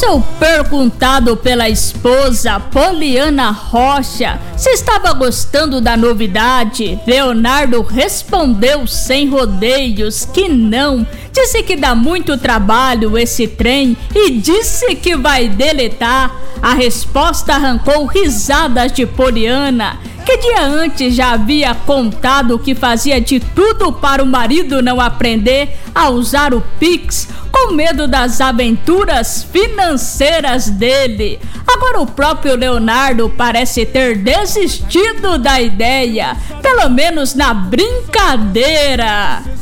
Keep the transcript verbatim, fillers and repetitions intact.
Seu perguntado pela esposa Poliana Rocha se estava gostando da novidade, Leonardo respondeu sem rodeios que não. Disse que dá muito trabalho esse trem e disse que vai deletar. A resposta arrancou risadas de Poliana, que dia antes já havia contado que fazia de tudo para o marido não aprender a usar o Pix, com medo das aventuras financeiras dele. Agora o próprio Leonardo parece ter desistido da ideia, pelo menos na brincadeira.